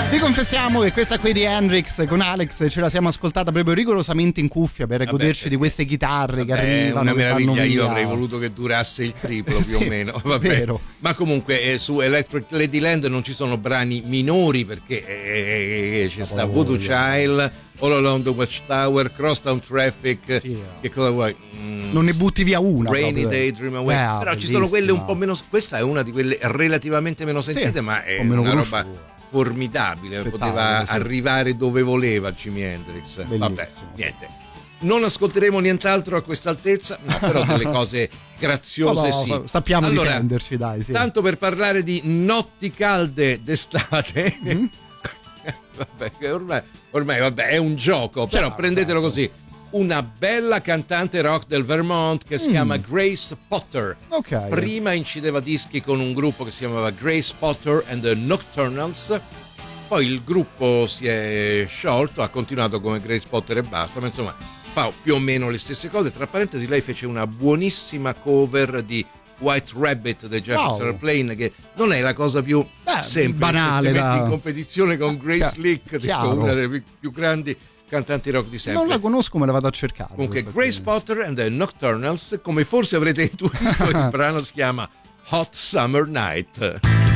Vi confessiamo che questa qui di Hendrix con Alex ce la siamo ascoltata proprio rigorosamente in cuffia per goderci di queste chitarre che arrivano. È una meraviglia, io avrei voluto che durasse il triplo più o meno. Vabbè. Vero. Ma comunque su Electric Ladyland non ci sono brani minori perché c'è sta Voodoo Child, All Along the Watchtower, Crosstown Traffic, sì, che cosa vuoi? Non ne butti via una. Rainy Day, Dream Away. Però bellissima. ci sono quelle un po' meno. Questa è una di quelle relativamente meno sentite, sì, ma è una roba formidabile, poteva arrivare dove voleva Jimi Hendrix. Bellissimo. Vabbè, niente. Non ascolteremo nient'altro a questa altezza, no, però delle cose graziose sì. Sappiamo difenderci, dai, sì. Tanto per parlare di notti calde d'estate. Vabbè, ormai vabbè, è un gioco, però prendetelo così. Una bella cantante rock del Vermont che si chiama Grace Potter. Okay. Prima incideva dischi con un gruppo che si chiamava Grace Potter and the Nocturnals. Poi il gruppo si è sciolto, ha continuato come Grace Potter e basta, ma insomma fa più o meno le stesse cose. Tra parentesi, lei fece una buonissima cover di White Rabbit dei Jefferson Airplane, che non è la cosa più semplice, banale, che metti in competizione con Grace Slick, una delle più grandi cantanti rock di sempre. Non la conosco, me la vado a cercare. Comunque Grace Potter and the Nocturnals, come forse avrete intuito, il brano si chiama Hot Summer Night.